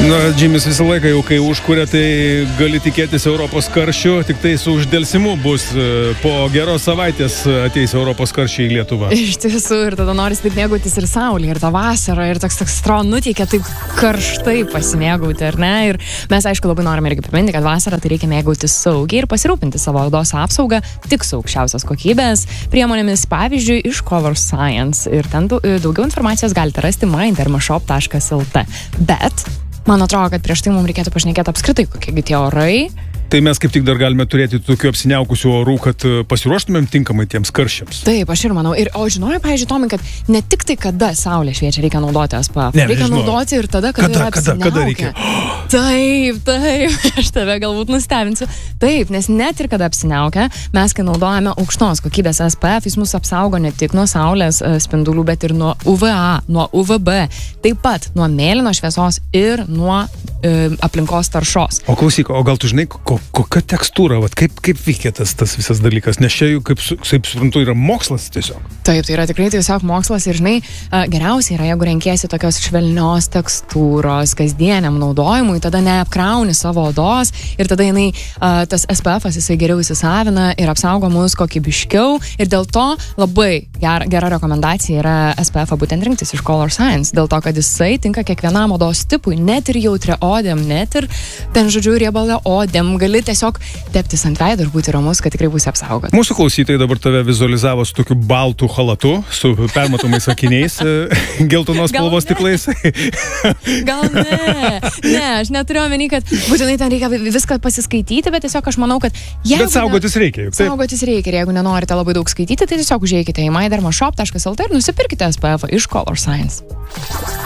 Na, Džimis visą laiką jau kai užkuria, tai gali tikėtis Europos karščių, tik tai su uždelsimu bus po geros savaitės ateis Europos karščiai į Lietuvą. Iš tiesų, ir tada norisi taip mėgautis ir saulė, ir tą vasarą, ir toks atrodo nuteikia taip karštai pasimėgauti, ar ne? Ir mes, aišku, labai norime irgi priminti, kad vasarą tai reikia mėgautis saugiai ir pasirūpinti savo odos apsaugą tik su aukščiausios kokybės priemonėmis, pavyzdžiui, iš Color Science. Ir ten daugiau informacijos galite rasti mydermashop.lt. Bet man atrodo, kad prieš tai mums reikėtų pašnekėti apskritai, kokie tie orai. Tai mes kaip tik dar galime turėti tokių apsiniaukusių orų, kad pasiruoštumėm tinkamai tiems karščiams. Taip, aš ir manau. O žinojau, pavyzdžiui, Tomai, kad ne tik tai, kada saulė šviečia, reikia naudoti SPF. Reikia naudoti ir tada, kada kada reikia? Taip, aš tave galbūt nustebinsiu. Taip, nes net ir kada apsiniaukia, mes kai naudojame aukštos kokybės SPF, jis mus apsaugo ne tik nuo saulės spindulių, bet ir nuo UVA, nuo UVB, taip pat nuo mėlynos šviesos ir nuo aplinkos taršos. O klausyk, o gal tu žinai, kokia tekstūra, kaip veikia tas visas dalykas, nes čia jau, kaip suprantu, yra mokslas tiesiog. Taip, tai yra tikrai tiesiog mokslas ir žinai, geriausiai yra, jeigu renkiesi tokios švelnios tekstūros kasdieniam naudojimui, tada neapkrauni savo odos ir tada jinai, tas SPF-as jisai geriau įsisavina ir apsaugo mus kokybiškiau ir dėl to labai gera rekomendacija yra SPF-ą būtent rinktis iš Color Science, dėl to, kad jisai tinka kiekvienam odos tipui, net ir jautria odėm, net ir ten, žodžiu, riebalio odėm, gali tiesiog teptis ant veido ir būti ramus, kad tikrai būsi apsaugot. Mūsų klausytojai dabar tave vizualizavo su tokiu baltu halatu, su permatomais akiniais, geltonos spalvos stiklais. Gal ne. Ne, aš neturiu omeny, kad būtinai ten reikia viską pasiskaityti, bet tiesiog aš manau, kad jeigu... Bet saugotis reikia. Saugotis reikia ir jeigu nenorite labai daug skaityti, tai tiesiog užeikite į mydermashop.lt ir nusipirkite SPF iš Color Science.